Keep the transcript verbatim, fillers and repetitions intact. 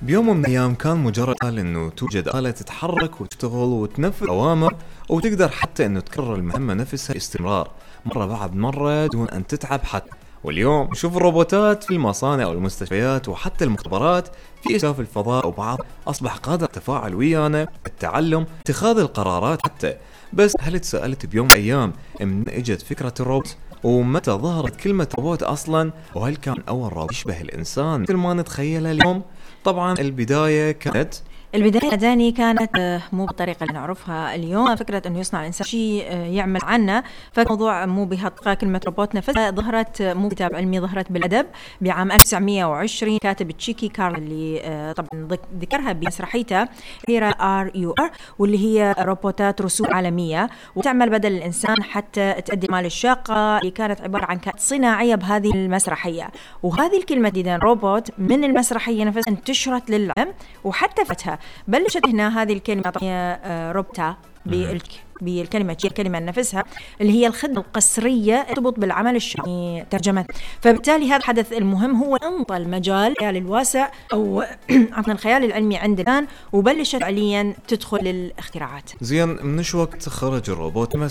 بيوم من الأيام كان مجرد قال إنه توجد آلة تتحرك وتشتغل وتنفذ أوامر وتقدر حتى إنه تكرر المهمة نفسها باستمرار مرة بعد مرة دون أن تتعب حتى. واليوم نشوف الروبوتات في المصانع والمستشفيات وحتى المختبرات في إكتشاف الفضاء، وبعض أصبح قادر التفاعل ويانا، التعلم، اتخاذ القرارات حتى. بس هل تسألت بيوم من الأيام من إجت فكرة الروبوت؟ ومتى ظهرت كلمة روبوت أصلا؟ وهل كان أول روبوت يشبه الإنسان مثل ما نتخيله اليوم؟ طبعا البداية كانت البداية داني كانت مو بالطريقة اللي نعرفها اليوم. فكرة أنه يصنع الإنسان شيء يعمل عنا، فالموضوع مو بهالطريقة. كلمة روبوت نفسها ظهرت مو كتاب علمي، ظهرت بالأدب بعام ألف وتسعمية وعشرين. كاتب تشيكي كارل اللي طبعا ذكرها بمسرحيته هيرا آر يو آر، واللي هي روبوتات رسوم عالمية وتعمل بدل الإنسان حتى تؤدي مال الشاقة، اللي كانت عبارة عن كائنات صناعية بهذه المسرحية. وهذه الكلمة دي روبوت من المسرحية نفسها انتشرت للعالم وحتى فتها بلشت هنا هذه الكلمة طبعا روبوتا بالكلمة هي الكلمة نفسها اللي هي الخدمة القسرية تربط بالعمل الشاقي ترجمة. فبالتالي هذا الحدث المهم هو انطى المجال الخيال الواسع أو عفوا الخيال العلمي عند الآن، وبلشت فعليا تدخل الاختراعات. زين من شو وقت خرج الروبوت